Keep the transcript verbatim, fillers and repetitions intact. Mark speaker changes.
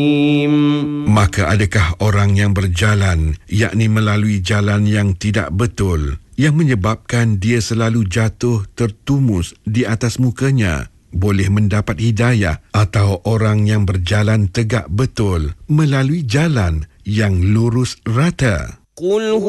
Speaker 1: Maka adakah orang yang berjalan, yakni melalui jalan yang tidak betul, yang menyebabkan dia selalu jatuh tertumus di atas mukanya, boleh mendapat hidayah, atau orang yang berjalan tegak betul melalui jalan yang lurus rata?